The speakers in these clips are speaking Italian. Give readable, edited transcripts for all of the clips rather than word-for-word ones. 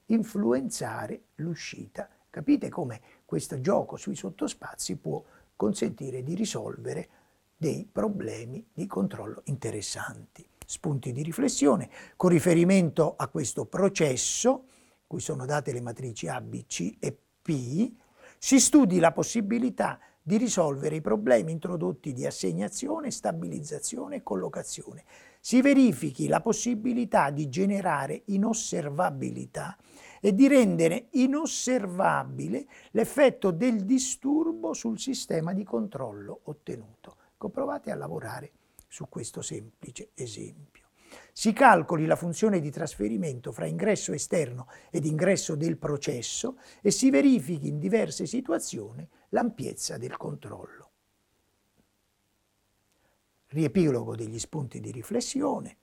influenzare l'uscita. Capite come questo gioco sui sottospazi può consentire di risolvere dei problemi di controllo interessanti. Spunti di riflessione. Con riferimento a questo processo, cui sono date le matrici A, B, C e P, si studi la possibilità di risolvere i problemi introdotti di assegnazione, stabilizzazione e collocazione. Si verifichi la possibilità di generare inosservabilità e di rendere inosservabile l'effetto del disturbo sul sistema di controllo ottenuto. Provate a lavorare su questo semplice esempio. Si calcoli la funzione di trasferimento fra ingresso esterno ed ingresso del processo e si verifichi in diverse situazioni l'ampiezza del controllo. Riepilogo degli spunti di riflessione.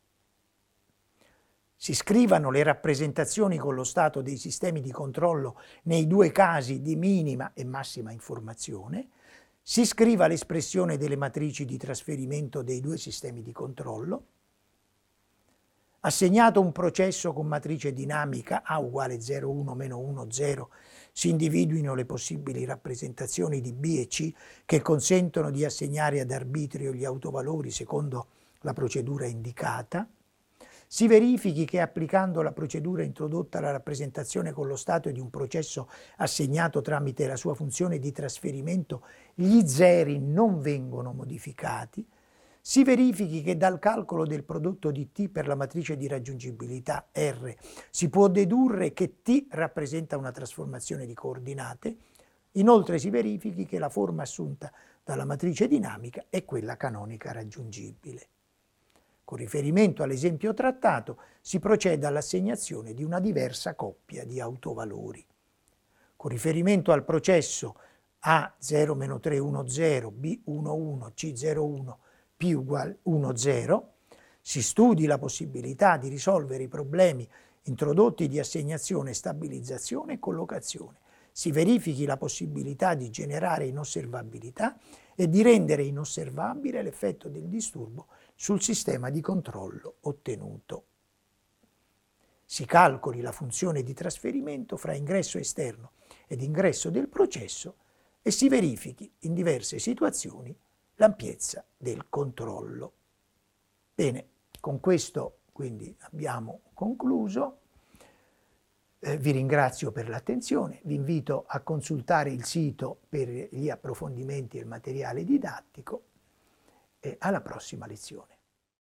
Si scrivano le rappresentazioni con lo stato dei sistemi di controllo nei due casi di minima e massima informazione. Si scriva l'espressione delle matrici di trasferimento dei due sistemi di controllo. Assegnato un processo con matrice dinamica A uguale 0, 1, meno 1, 0, si individuino le possibili rappresentazioni di B e C che consentono di assegnare ad arbitrio gli autovalori secondo la procedura indicata. Si verifichi che applicando la procedura introdotta alla rappresentazione con lo stato di un processo assegnato tramite la sua funzione di trasferimento, gli zeri non vengono modificati. Si verifichi che dal calcolo del prodotto di T per la matrice di raggiungibilità R si può dedurre che T rappresenta una trasformazione di coordinate. Inoltre si verifichi che la forma assunta dalla matrice dinamica è quella canonica raggiungibile. Con riferimento all'esempio trattato, si procede all'assegnazione di una diversa coppia di autovalori. Con riferimento al processo A0-310, B11, C01, P uguale 10, si studi la possibilità di risolvere i problemi introdotti di assegnazione, stabilizzazione e collocazione. Si verifichi la possibilità di generare inosservabilità e di rendere inosservabile l'effetto del disturbo sul sistema di controllo ottenuto. Si calcoli la funzione di trasferimento fra ingresso esterno ed ingresso del processo e si verifichi in diverse situazioni l'ampiezza del controllo. Bene, con questo quindi abbiamo concluso. Vi ringrazio per l'attenzione, vi invito a consultare il sito per gli approfondimenti e il materiale didattico e alla prossima lezione.